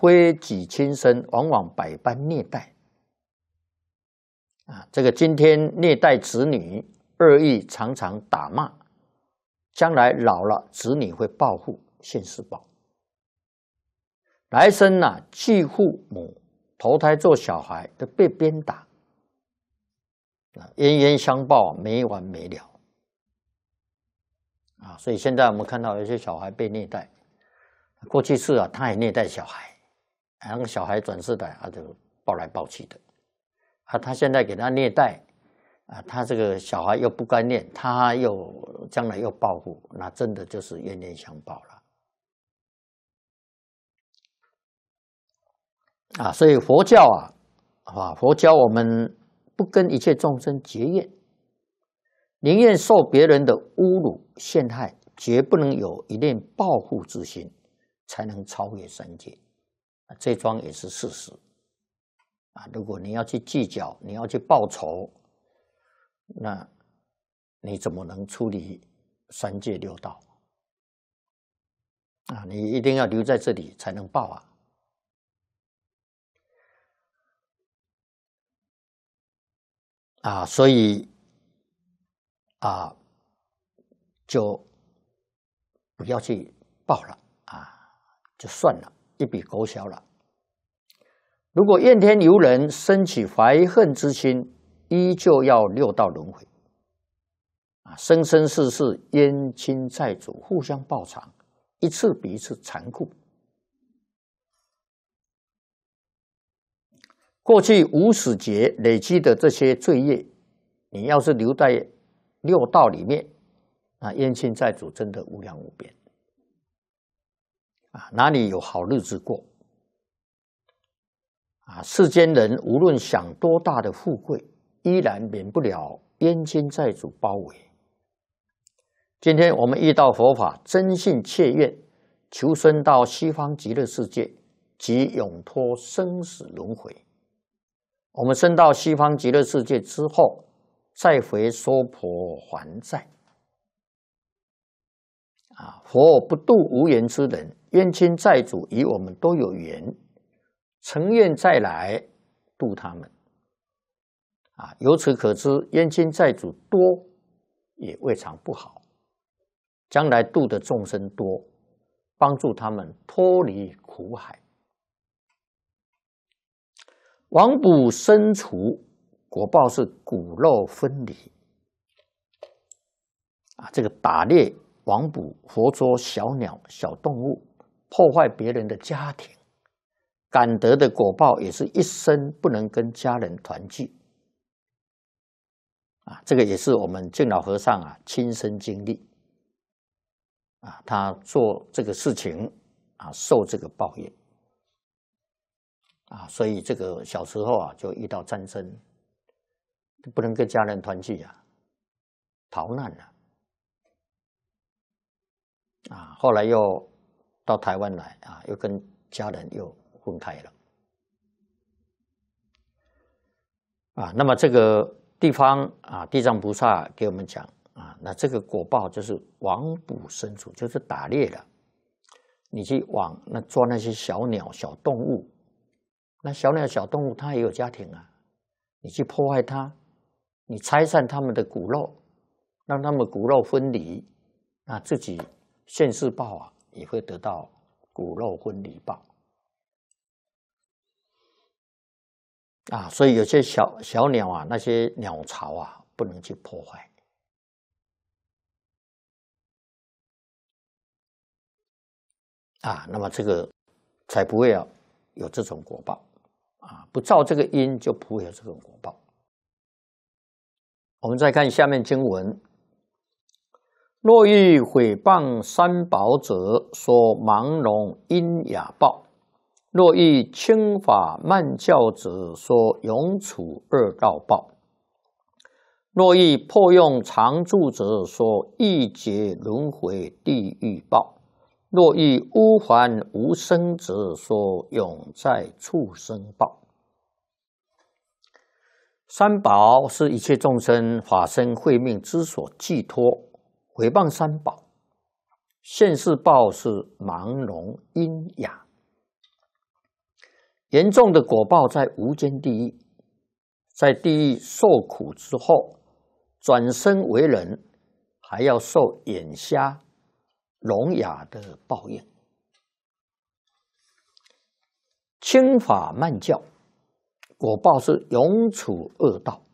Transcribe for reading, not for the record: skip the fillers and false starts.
非己亲生，往往百般虐待。这个今天虐待子女，恶意常常打骂，将来老了，子女会报复，现世报。来生继父母投胎做小孩都被鞭打，冤冤相报，没完没了。所以现在我们看到有些小孩被虐待，过去是他也虐待小孩，那个小孩转世来就抱来抱去的，他现在给他虐待，他这个小孩又不该念，他又将来又报复，那真的就是冤冤相报了。所以佛教佛教我们不跟一切众生结怨，宁愿受别人的侮辱陷害，绝不能有一念报复之心，才能超越三界。这桩也是事实。如果你要去计较，你要去报仇，那你怎么能出离三界六道？你一定要留在这里才能报所以就不要去报了就算了，一笔勾销了。如果怨天尤人，生起怀恨之心，依旧要六道轮回生生世世冤亲债主互相报偿，一次比一次残酷。过去无始劫累积的这些罪业，你要是留在六道里面，冤亲债主真的无量无边哪里有好日子过世间人无论享多大的富贵，依然免不了冤亲债主包围。今天我们遇到佛法，真信切愿，求生到西方极乐世界，即永脱生死轮回。我们升到西方极乐世界之后，再回娑婆还债佛不度无缘之人，冤亲债主与我们都有缘，诚愿再来度他们由此可知，冤亲债主多也未尝不好，将来度的众生多，帮助他们脱离苦海。亡卜生除，果报是骨肉分离这个打猎亡捕活捉小鸟小动物，破坏别人的家庭，感得的果报也是一生不能跟家人团聚这个也是我们净老和尚亲身经历他做这个事情受这个报应所以这个小时候就遇到战争，不能跟家人团聚逃难了后来又到台湾来又跟家人又分开了那么这个地方地藏菩萨给我们讲那这个果报就是亡捕生除，就是打猎了。你去抓那些小鸟小动物，那小鸟小动物它也有家庭你去破坏它，你拆散他们的骨肉，让他们骨肉分离，那自己现世报也会得到骨肉分离报所以有些小鸟那些鸟巢不能去破坏那么这个才不会有这种果报不造这个因，就不会有这种果报。我们再看下面经文：若欲毁谤三宝者，说盲聋因哑报；若欲轻法慢教者，说永处二道报；若欲破用常住者，说欲劫轮回地狱报；若欲污还无生者，说永在畜生报。三宝是一切众生法身慧命之所寄托，毁谤三宝，现世报是盲聋因哑严重的果报在无间地狱，在地狱受苦之后，转生为人，还要受眼瞎、聋哑的报应。轻法慢教，果报是永处恶道。